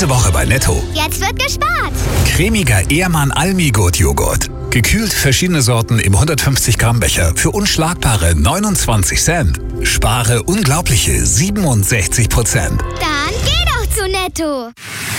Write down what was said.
Diese Woche bei Netto. Jetzt wird gespart. Cremiger Ehrmann Almigurt Joghurt. Gekühlt verschiedene Sorten im 150 Gramm Becher für unschlagbare 29 Cent. Spare unglaubliche 67%. Dann geh doch zu Netto.